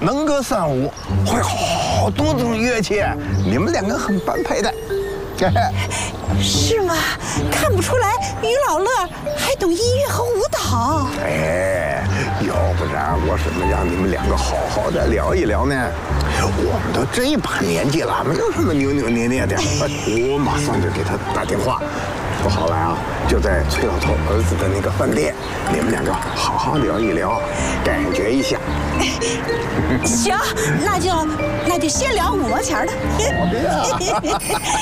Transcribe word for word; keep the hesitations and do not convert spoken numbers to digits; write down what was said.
能歌善舞，会好多种乐器，你们两个很般配的。 是吗？看不出来，于老乐还懂音乐和舞蹈。 哎，要不然我怎么让你们两个好好的聊一聊呢？我们都这把年纪了，没有什么扭扭捏捏的。我马上就给他打电话，说好了啊，就在崔老头儿子的那个饭店，你们两个好好聊一聊，感觉一下。 行，那就那就先聊五毛钱的。 好的呀。